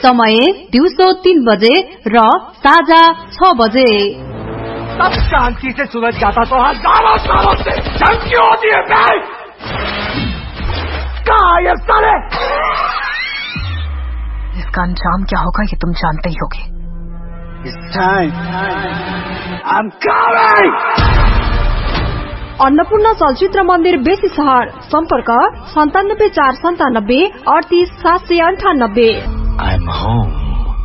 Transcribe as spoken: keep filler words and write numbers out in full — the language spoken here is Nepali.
समय दिउँसो तीन बजे र साँझ छ बजे। सब शांति से सूरज जाता तो हजारों सालों से जंग क्यों होती है भाई? कहाँ ये साले? इसका अंजाम क्या होगा ये तुम जानते ही होगे। It's time. I'm coming. Annapurna चलचित्र मन्दिर बेसी सहर सम्पर्क सन्तानब्बे चार सन्तानब्बे अडतीस सात सय अन्ठानब्बे। I'm home.